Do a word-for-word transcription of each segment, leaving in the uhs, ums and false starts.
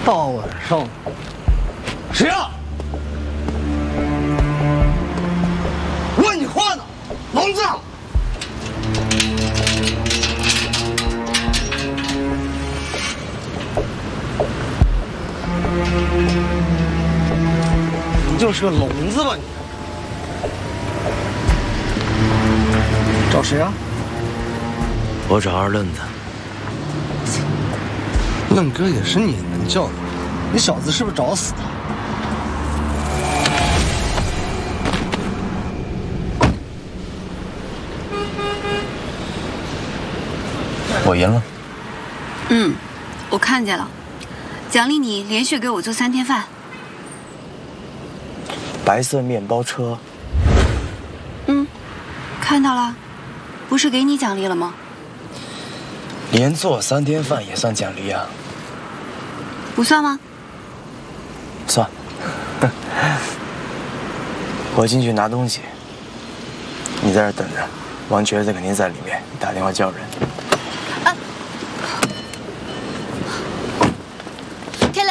大晚上，谁啊？问你话呢，聋子！你就是个聋子吧你？找谁啊？ 我找二愣子。 愣哥也是你能叫的，你小子是不是找死的？ 我赢了。 嗯，我看见了，奖励你连续给我做三天饭。 白色面包车。 嗯，看到了，不是给你奖励了吗？ 连做三天饭也算奖励啊？ 不算吗？ 算。我进去拿东西，你在这等着。王瘸子肯定在里面，你打电话叫人。 啊！天雷，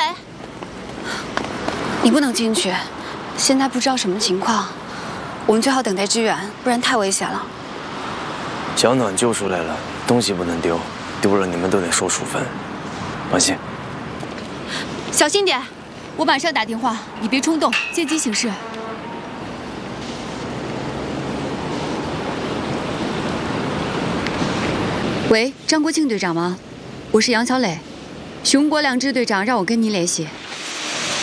你不能进去，现在不知道什么情况，我们最好等待支援，不然太危险了。 小暖救出来了，东西不能丢，丢了你们都得受处分。放心。 小心点，我马上打电话，你别冲动，见机行事。喂，张国庆队长吗？我是杨小磊，熊国良支队长让我跟您联系。